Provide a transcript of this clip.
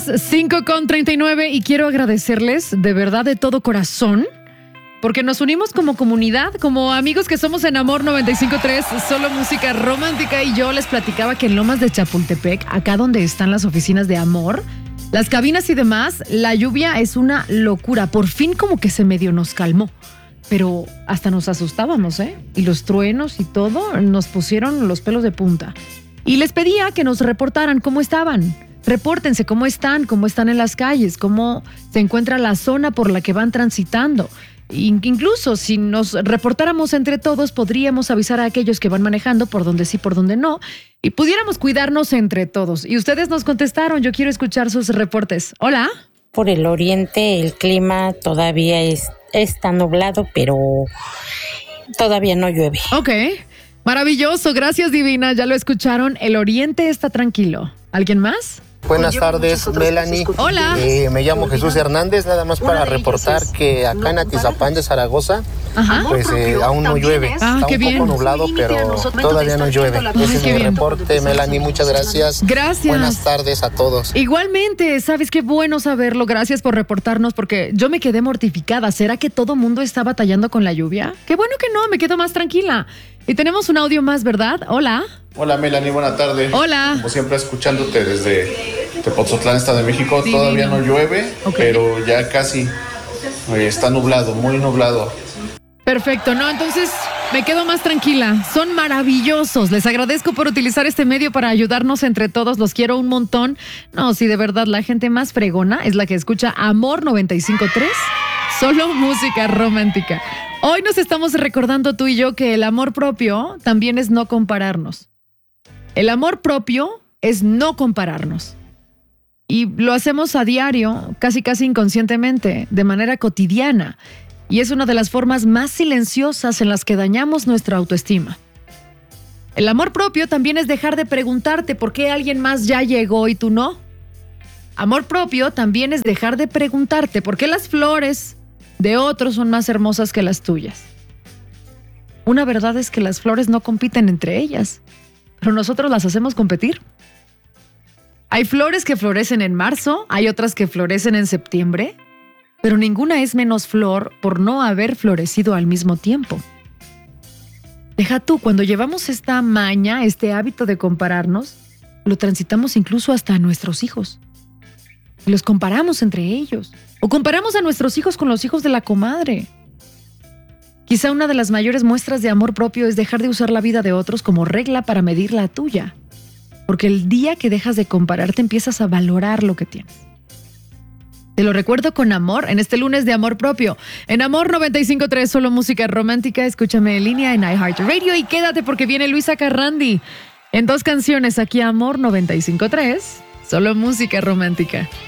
5:39 y quiero agradecerles de verdad de todo corazón porque nos unimos como comunidad, como amigos que somos en Amor 95.3, solo música romántica, y yo les platicaba que en Lomas de Chapultepec, acá donde están las oficinas de Amor, las cabinas y demás, la lluvia es una locura. Por fin como que se medio nos calmó, pero hasta nos asustábamos, ¿eh? Y los truenos y todo nos pusieron los pelos de punta. Y les pedía que nos reportaran cómo estaban. Repórtense cómo están en las calles, cómo se encuentra la zona por la que van transitando. Incluso si nos reportáramos entre todos, podríamos avisar a aquellos que van manejando por donde sí, por donde no, y pudiéramos cuidarnos entre todos. Y ustedes nos contestaron, yo quiero escuchar sus reportes. Hola. Por el oriente el clima todavía está nublado, pero todavía no llueve. Ok, maravilloso, gracias Divina, ya lo escucharon, el oriente está tranquilo. ¿Alguien más? Buenas tardes, Melanie. Hola. Me llamo Jesús Hernández, nada más para reportar que acá en Atizapán de Zaragoza, pues aún no llueve. Está un poco nublado, pero todavía no llueve. Ese es mi reporte, Melanie, muchas gracias. Gracias. Buenas tardes a todos. Igualmente, sabes qué bueno saberlo, gracias por reportarnos, porque yo me quedé mortificada. ¿Será que todo mundo está batallando con la lluvia? Qué bueno que no, me quedo más tranquila. Y tenemos un audio más, ¿verdad? Hola. Hola Melanie, buena tarde. Hola. Como siempre escuchándote desde Tepoztlán, Estado de México. Sí, todavía no llueve, pero ya casi está nublado, muy nublado. Perfecto, no, entonces me quedo más tranquila. Son maravillosos. Les agradezco por utilizar este medio para ayudarnos entre todos. Los quiero un montón. No, sí, de verdad, la gente más fregona es la que escucha Amor 95.3, solo música romántica. Hoy nos estamos recordando tú y yo que el amor propio también es no compararnos. El amor propio es no compararnos. Y lo hacemos a diario, casi inconscientemente, de manera cotidiana. Y es una de las formas más silenciosas en las que dañamos nuestra autoestima. El amor propio también es dejar de preguntarte por qué alguien más ya llegó y tú no. Amor propio también es dejar de preguntarte por qué las flores de otros son más hermosas que las tuyas. Una verdad es que las flores no compiten entre ellas, pero nosotros las hacemos competir. Hay flores que florecen en marzo, hay otras que florecen en septiembre, pero ninguna es menos flor por no haber florecido al mismo tiempo. Deja tú, cuando llevamos esta maña, este hábito de compararnos, lo transitamos incluso hasta a nuestros hijos. Y los comparamos entre ellos. O comparamos a nuestros hijos con los hijos de la comadre. Quizá una de las mayores muestras de amor propio es dejar de usar la vida de otros como regla para medir la tuya. Porque el día que dejas de compararte empiezas a valorar lo que tienes. Te lo recuerdo con amor en este lunes de amor propio. En Amor 95.3, solo música romántica. Escúchame en línea en iHeartRadio y quédate porque viene Luisa Carrandi en 2 canciones aquí a Amor 95.3, solo música romántica.